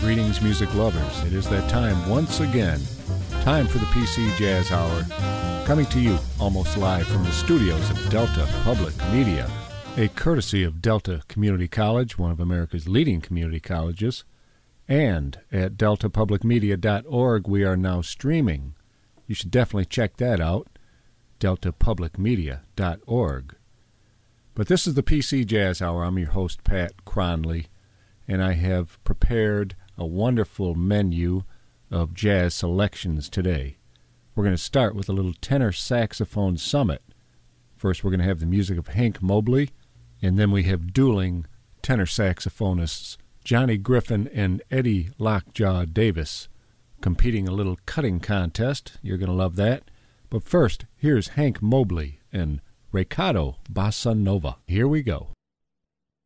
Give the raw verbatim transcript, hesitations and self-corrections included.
Greetings, music lovers. It is that time once again. Time for the P C Jazz Hour. Coming to you almost live from the studios of Delta Public Media, a courtesy of Delta Community College, one of America's leading community colleges. And at delta public media dot org, we are now streaming. You should definitely check that out, delta public media dot org. But this is the P C Jazz Hour. I'm your host, Pat Cronley, and I have prepared a wonderful menu of jazz selections today. We're going to start with a little tenor saxophone summit. First, we're going to have the music of Hank Mobley, and then we have dueling tenor saxophonists Johnny Griffin and Eddie Lockjaw Davis competing a little cutting contest. You're going to love that. But first, here's Hank Mobley and Recado Bossa Nova. Here we go.